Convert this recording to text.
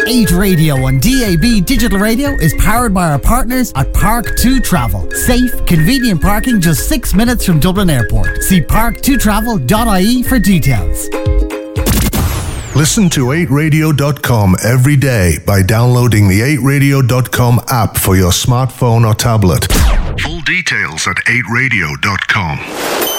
8 Radio on DAB Digital Radio is powered by our partners at Park2 Travel. Safe, convenient parking just 6 minutes from Dublin Airport. See park2travel.ie for details. Listen to 8radio.com every day by downloading the 8radio.com app for your smartphone or tablet. Full details at 8radio.com.